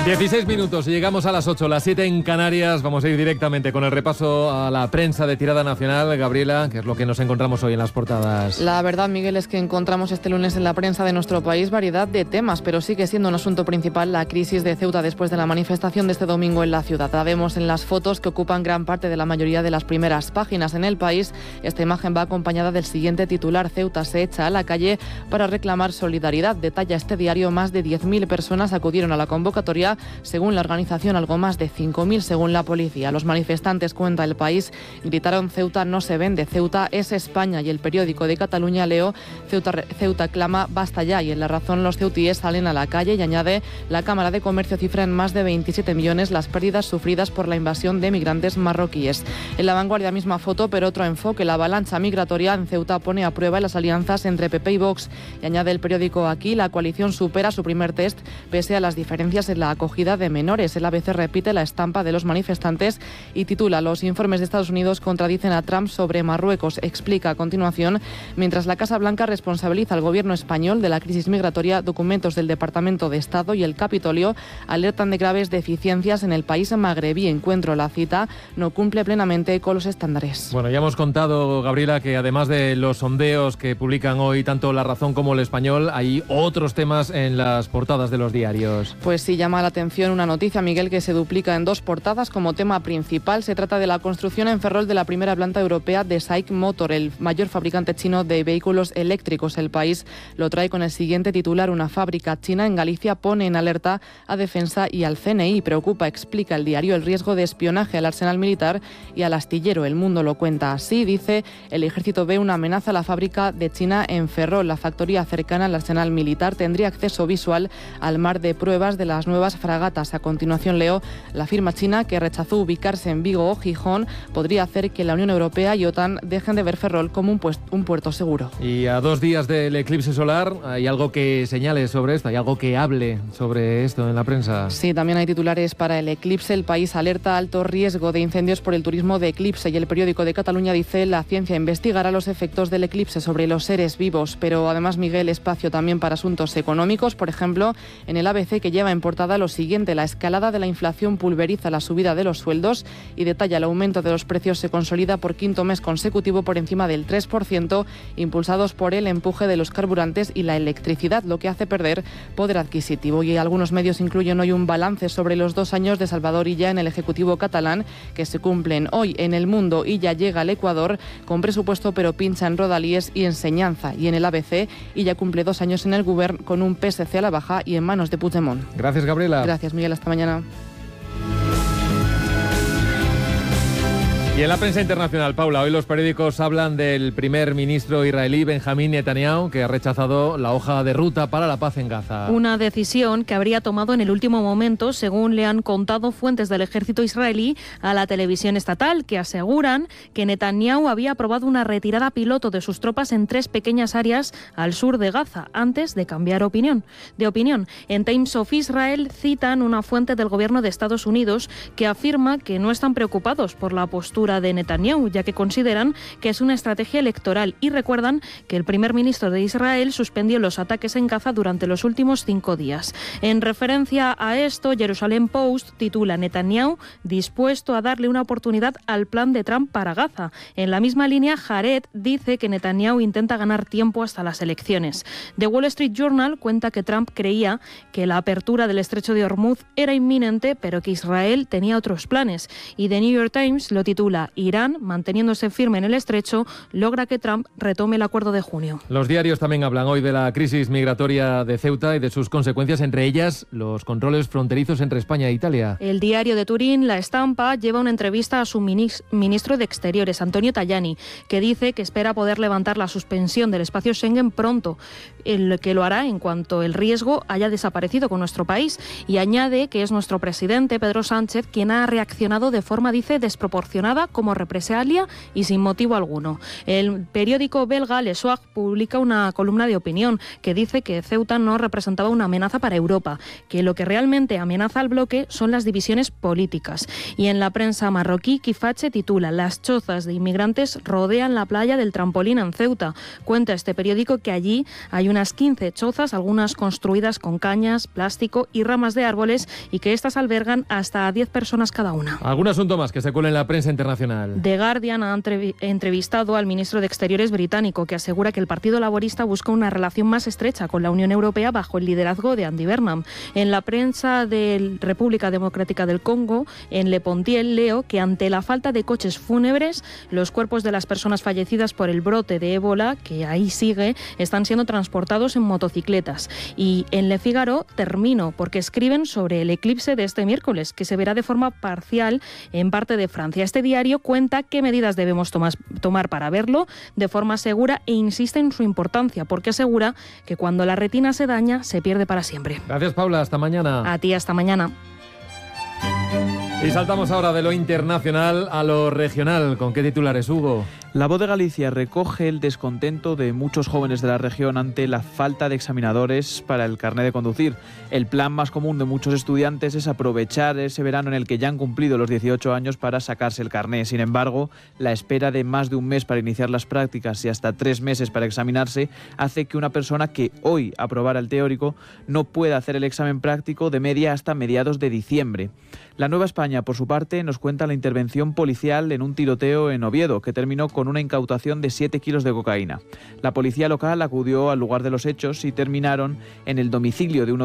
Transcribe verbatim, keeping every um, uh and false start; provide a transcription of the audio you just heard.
dieciséis minutos y llegamos a las ocho, las siete en Canarias. Vamos a ir directamente con el repaso a la prensa de tirada nacional. Gabriela, ¿qué es lo que nos encontramos hoy en las portadas? La verdad, Miguel, es que encontramos este lunes en la prensa de nuestro país variedad de temas, pero sigue siendo un asunto principal la crisis de Ceuta después de la manifestación de este domingo en la ciudad. La vemos en las fotos que ocupan gran parte de la mayoría de las primeras páginas en El País. Esta imagen va acompañada del siguiente titular: Ceuta se echa a la calle para reclamar solidaridad. Detalla este diario, más de diez mil personas acudieron a la convocatoria. Según la organización, algo más de cinco mil según la policía. Los manifestantes, cuenta El País, gritaron: Ceuta no se vende, Ceuta es España. Y el periódico de Cataluña, Leo, Ceuta, Ceuta clama basta ya. Y en La Razón, los ceutíes salen a la calle y añade: la Cámara de Comercio cifra en más de veintisiete millones las pérdidas sufridas por la invasión de migrantes marroquíes. En La Vanguardia, misma foto, pero otro enfoque: la avalancha migratoria en Ceuta pone a prueba las alianzas entre P P y Vox. Y añade el periódico aquí: la coalición supera su primer test pese a las diferencias en la acogida de menores. El A B C repite la estampa de los manifestantes y titula: los informes de Estados Unidos contradicen a Trump sobre Marruecos. Explica a continuación: mientras la Casa Blanca responsabiliza al gobierno español de la crisis migratoria, documentos del Departamento de Estado y el Capitolio alertan de graves deficiencias en el país magrebí. Encuentro la cita: no cumple plenamente con los estándares. Bueno, ya hemos contado, Gabriela, que además de los sondeos que publican hoy tanto La Razón como El Español, hay otros temas en las portadas de los diarios. Pues sí, llama la atención una noticia, Miguel, que se duplica en dos portadas como tema principal. Se trata de la construcción en Ferrol de la primera planta europea de SAIC Motor, el mayor fabricante chino de vehículos eléctricos. El País lo trae con el siguiente titular: una fábrica china en Galicia pone en alerta a Defensa y al C N I. Preocupa, explica el diario, el riesgo de espionaje al arsenal militar y al astillero. El Mundo lo cuenta así, dice: el ejército ve una amenaza a la fábrica de China en Ferrol. La factoría cercana al arsenal militar tendría acceso visual al mar de pruebas de las nuevas fragatas. A continuación leo: la firma china, que rechazó ubicarse en Vigo o Gijón, podría hacer que la Unión Europea y OTAN dejen de ver Ferrol como un, pues, un puerto seguro. Y a dos días del eclipse solar, ¿hay algo que señale sobre esto? ¿Hay algo que hable sobre esto en la prensa? Sí, también hay titulares para el eclipse. El País alerta: alto riesgo de incendios por el turismo de eclipse. Y el periódico de Cataluña dice: la ciencia investigará los efectos del eclipse sobre los seres vivos. Pero además, Miguel, espacio también para asuntos económicos. Por ejemplo, en el A B C, que lleva en portada lo siguiente: la escalada de la inflación pulveriza la subida de los sueldos, y detalla: el aumento de los precios se consolida por quinto mes consecutivo por encima del tres por ciento, impulsados por el empuje de los carburantes y la electricidad, lo que hace perder poder adquisitivo. Y algunos medios incluyen hoy un balance sobre los dos años de Salvador Illa en el Ejecutivo catalán, que se cumplen hoy. En El Mundo, Illa llega al Ecuador con presupuesto pero pincha en rodalíes y enseñanza. Y en el A B C, Illa cumple dos años en el Govern con un P S C a la baja y en manos de Puigdemont. Gracias, Gabriela. Gracias, Miguel. Hasta mañana. Y en la prensa internacional, Paula, hoy los periódicos hablan del primer ministro israelí Benjamín Netanyahu, que ha rechazado la hoja de ruta para la paz en Gaza. Una decisión que habría tomado en el último momento, según le han contado fuentes del ejército israelí a la televisión estatal, que aseguran que Netanyahu había aprobado una retirada piloto de sus tropas en tres pequeñas áreas al sur de Gaza, antes de cambiar opinión. De opinión, en Times of Israel citan una fuente del gobierno de Estados Unidos que afirma que no están preocupados por la postura de Netanyahu, ya que consideran que es una estrategia electoral, y recuerdan que el primer ministro de Israel suspendió los ataques en Gaza durante los últimos cinco días. En referencia a esto, Jerusalem Post titula: Netanyahu dispuesto a darle una oportunidad al plan de Trump para Gaza. En la misma línea, Haaretz dice que Netanyahu intenta ganar tiempo hasta las elecciones. The Wall Street Journal cuenta que Trump creía que la apertura del estrecho de Hormuz era inminente, pero que Israel tenía otros planes. Y The New York Times lo titula: Irán, manteniéndose firme en el estrecho, logra que Trump retome el acuerdo de junio. Los diarios también hablan hoy de la crisis migratoria de Ceuta y de sus consecuencias, entre ellas los controles fronterizos entre España e Italia. El diario de Turín, La Estampa, lleva una entrevista a su ministro de Exteriores, Antonio Tajani, que dice que espera poder levantar la suspensión del espacio Schengen pronto, el que lo hará en cuanto el riesgo haya desaparecido con nuestro país, y añade que es nuestro presidente, Pedro Sánchez, quien ha reaccionado de forma, dice, desproporcionada nada como represalia y sin motivo alguno. El periódico belga Le Soir publica una columna de opinión que dice que Ceuta no representaba una amenaza para Europa, que lo que realmente amenaza al bloque son las divisiones políticas. Y en la prensa marroquí, Kifache titula: "Las chozas de inmigrantes rodean la playa del Trampolín en Ceuta". Cuenta este periódico que allí hay unas quince chozas, algunas construidas con cañas, plástico y ramas de árboles, y que estas albergan hasta diez personas cada una. ¿Algún asunto más que se cuele en la prensa internacional? The Guardian ha entrevistado al ministro de Exteriores británico, que asegura que el Partido Laborista busca una relación más estrecha con la Unión Europea bajo el liderazgo de Andy Burnham. En la prensa de República Democrática del Congo, en Le Pontiel, leo que ante la falta de coches fúnebres, los cuerpos de las personas fallecidas por el brote de ébola, que ahí sigue, están siendo transportados en motocicletas. Y en Le Figaro termino porque escriben sobre el eclipse de este miércoles, que se verá de forma parcial en parte de Francia. Este diario cuenta qué medidas debemos tomar, tomar para verlo de forma segura e insiste en su importancia, porque asegura que cuando la retina se daña, se pierde para siempre. Gracias, Paula. Hasta mañana. A ti, hasta mañana. Y saltamos ahora de lo internacional a lo regional. ¿Con qué titulares, Hugo? La Voz de Galicia recoge el descontento de muchos jóvenes de la región ante la falta de examinadores para el carné de conducir. El plan más común de muchos estudiantes es aprovechar ese verano en el que ya han cumplido los dieciocho años para sacarse el carné. Sin embargo, la espera de más de un mes para iniciar las prácticas y hasta tres meses para examinarse hace que una persona que hoy aprobara el teórico no pueda hacer el examen práctico de media hasta mediados de diciembre. La Nueva España, por su parte, nos cuenta la intervención policial en un tiroteo en Oviedo, que terminó con una incautación de siete kilos de cocaína. La policía local acudió al lugar de los hechos y terminaron en el domicilio de uno